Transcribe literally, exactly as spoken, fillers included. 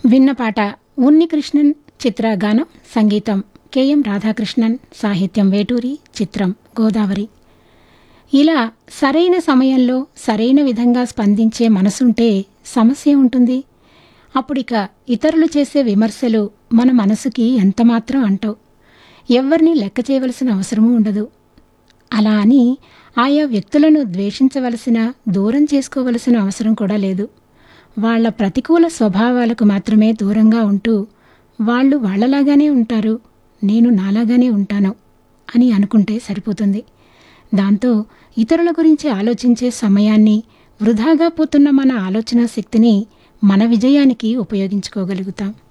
విన్న పాట ఉన్నికృష్ణన్ చిత్ర గానం, సంగీతం కెఎం రాధాకృష్ణన్, సాహిత్యం వేటూరి, చిత్రం గోదావరి. ఇలా సరైన సమయంలో సరైన విధంగా స్పందించే మనసుంటే సమస్య ఉంటుంది. అప్పుడిక ఇతరులు చేసే విమర్శలు మన మనసుకి ఎంతమాత్రం అంటవు. ఎవ్వరినీ లెక్క చేయవలసిన అవసరమూ ఉండదు. అలా అని ఆయా వ్యక్తులను ద్వేషించవలసిన, దూరం చేసుకోవలసిన అవసరం కూడా లేదు. వాళ్ల ప్రతికూల స్వభావాలకు మాత్రమే దూరంగా ఉంటూ, వాళ్ళు వాళ్లలాగానే ఉంటారు, నేను నాలాగానే ఉంటాను అని అనుకుంటే సరిపోతుంది. దాంతో ఇతరుల గురించి ఆలోచించే సమయాన్ని, వృధాగా పోతున్న మన ఆలోచనా శక్తిని మన విజయానికి ఉపయోగించుకోగలుగుతాం.